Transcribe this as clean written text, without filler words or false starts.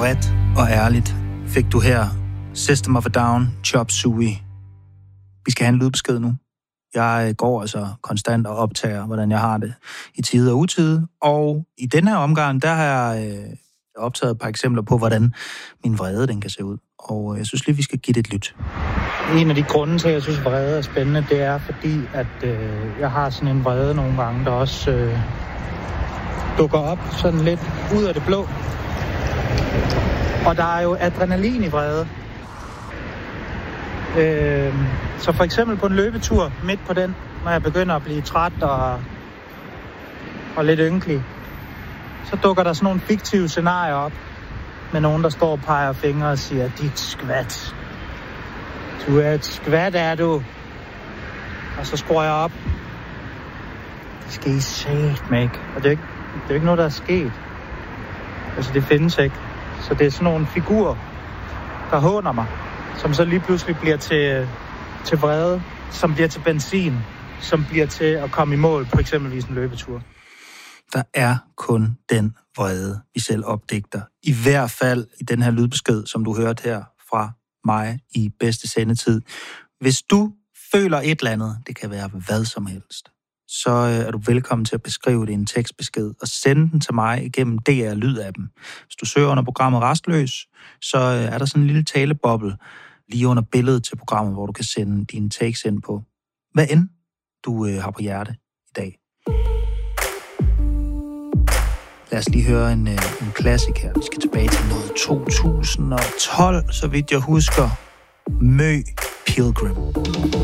Bredt og ærligt fik du her System of a Down, Chop Suey. Vi skal have en lydbesked nu. Jeg går altså konstant og optager, hvordan jeg har det i tide og utide. Og i den her omgang, der har jeg optaget et par eksempler på, hvordan min vrede den kan se ud. Og jeg synes lige, vi skal give det et lyt. En af de grunde til, at jeg synes, vrede er spændende, det er fordi, at jeg har sådan en vrede nogle gange, der også dukker op sådan lidt ud af det blå. Og der er jo adrenalin i vrede. Så for eksempel på en løbetur, midt på den, når jeg begynder at blive træt og lidt ynkelig, så dukker der sådan nogle fiktive scenarier op, med nogen, der står og peger fingre og siger, dit skvat. Du er et skvat, er du. Og så skruer jeg op. Det skal I satme ikke. Og det er jo ikke noget, der er sket. Altså, det findes ikke. Så det er sådan nogle figurer, der håner mig, som så lige pludselig bliver til vrede, som bliver til benzin, som bliver til at komme i mål på eksempelvis en løbetur. Der er kun den vrede, vi selv opdigter. I hvert fald i den her lydbesked, som du hørte her fra mig i bedste sendetid. Hvis du føler et eller andet, det kan være hvad som helst, så er du velkommen til at beskrive det i en tekstbesked og sende den til mig igennem DR Lyd-appen. Hvis du søger under programmet Rastløs, så er der sådan en lille taleboble lige under billedet til programmet, hvor du kan sende dine takes ind på. Hvad end du har på hjerte i dag. Lad os lige høre en klassiker. Vi skal tilbage til noget 2012, så vidt jeg husker. Mø Pilgrim.